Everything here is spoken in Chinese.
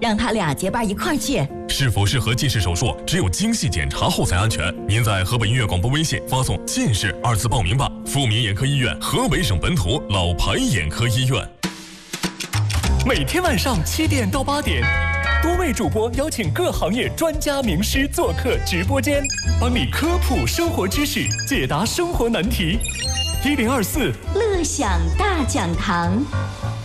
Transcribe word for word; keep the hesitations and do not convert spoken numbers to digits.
让他俩结伴一块儿去。 是否适合近视手术，只有精细检查后才安全。您在河北音乐广播微信发送“近视”二字报名吧。富民眼科医院，河北省本土老牌眼科医院。 每天晚上七点到八点，多位主播邀请各行业专家名师做客直播间，帮你科普生活知识，解答生活难题。一零二四乐享大讲堂。